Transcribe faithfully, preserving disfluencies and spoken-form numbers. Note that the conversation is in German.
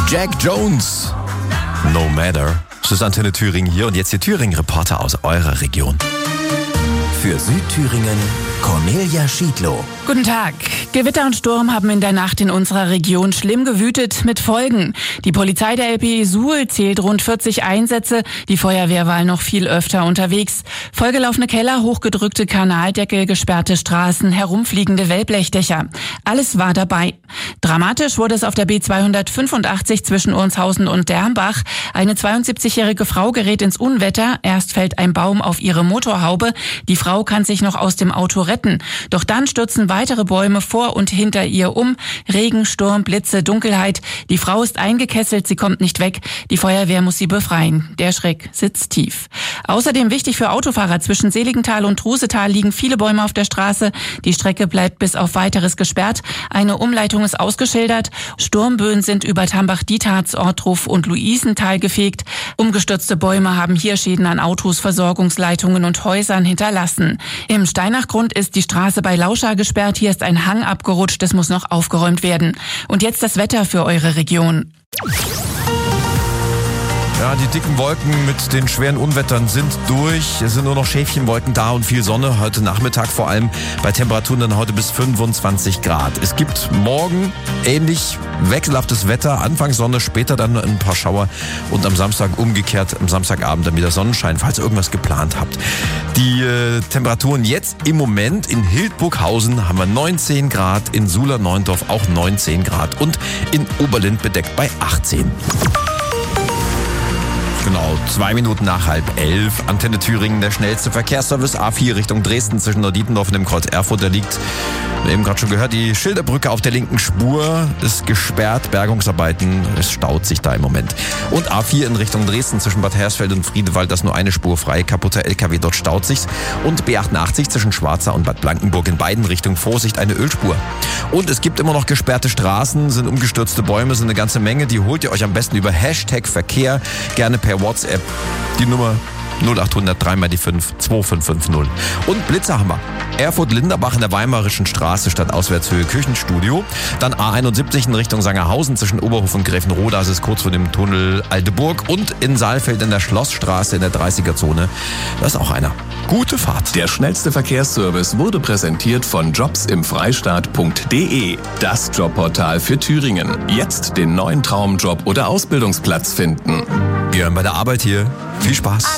Jack Jones, No Matter. Das ist Antenne Thüringen hier und jetzt die Thüringen-Reporter aus eurer Region. Für Südthüringen Cornelia Schiedlow. Guten Tag. Gewitter und Sturm haben in der Nacht in unserer Region schlimm gewütet mit Folgen. Die Polizei der L P E Suhl zählt rund vierzig Einsätze, die Feuerwehr war noch viel öfter unterwegs. Vollgelaufene Keller, hochgedrückte Kanaldeckel, gesperrte Straßen, herumfliegende Wellblechdächer. Alles war dabei. Dramatisch wurde es auf der B zweihundertfünfundachtzig zwischen Ornshausen und Dermbach. Eine zweiundsiebzigjährige Frau gerät ins Unwetter. Erst fällt ein Baum auf ihre Motorhaube. Die Frau kann sich noch aus dem Auto retten. Doch dann stürzen weitere Bäume vor und hinter ihr um. Regen, Sturm, Blitze, Dunkelheit. Die Frau ist eingekesselt, sie kommt nicht weg. Die Feuerwehr muss sie befreien. Der Schreck sitzt tief. Außerdem wichtig für Autofahrer: zwischen Seligenthal und Trusetal liegen viele Bäume auf der Straße. Die Strecke bleibt bis auf Weiteres gesperrt. Eine Umleitung ist ausgeschildert. Sturmböen sind über Tambach-Dietharz, Ortruf und Luisenthal gefegt. Umgestürzte Bäume haben hier Schäden an Autos, Versorgungsleitungen und Häusern hinterlassen. Im Steinachgrund ist die Straße bei Lauscha gesperrt. Hier ist ein Hang abgerutscht. Es muss noch aufgeräumt werden. Und jetzt das Wetter für eure Region. Ja, die dicken Wolken mit den schweren Unwettern sind durch. Es sind nur noch Schäfchenwolken da und viel Sonne. Heute Nachmittag vor allem bei Temperaturen dann heute bis fünfundzwanzig Grad. Es gibt morgen ähnlich wechselhaftes Wetter. Anfangs Sonne, später dann ein paar Schauer. Und am Samstag umgekehrt, am Samstagabend dann wieder Sonnenschein, falls ihr irgendwas geplant habt. Die äh, Temperaturen jetzt im Moment in Hildburghausen haben wir neunzehn Grad, in Suhler-Neuendorf auch neunzehn Grad und in Oberlind bedeckt bei achtzehn. Genau, zwei Minuten nach halb elf. Antenne Thüringen, der schnellste Verkehrsservice A vier Richtung Dresden zwischen Neudietendorf und dem Kreuz Erfurt. Da liegt, wir haben eben gerade schon gehört, die Schilderbrücke auf der linken Spur ist gesperrt. Bergungsarbeiten, es staut sich da im Moment. Und A vier in Richtung Dresden zwischen Bad Hersfeld und Friedewald, da ist nur eine Spur frei. Kaputter L K W, dort staut sich's. Und B achtundachtzig zwischen Schwarza und Bad Blankenburg in beiden Richtungen. Vorsicht, eine Ölspur. Und es gibt immer noch gesperrte Straßen, sind umgestürzte Bäume, sind eine ganze Menge. Die holt ihr euch am besten über Hashtag Verkehr, gerne per WhatsApp. Die Nummer null acht null null drei mal die fünf zwei fünf fünf null. Und Blitzer haben wir. Erfurt-Linderbach in der Weimarischen Straße statt Auswärtshöhe Küchenstudio. Dann A einundsiebzig in Richtung Sangerhausen zwischen Oberhof und Gräfenroda. Das ist kurz vor dem Tunnel Alteburg. Und in Saalfeld in der Schlossstraße in der dreißiger-Zone. Da ist auch einer. Gute Fahrt. Der schnellste Verkehrsservice wurde präsentiert von jobs im freistaat punkt de. Das Jobportal für Thüringen. Jetzt den neuen Traumjob oder Ausbildungsplatz finden. Wir hören bei der Arbeit hier. Viel Spaß.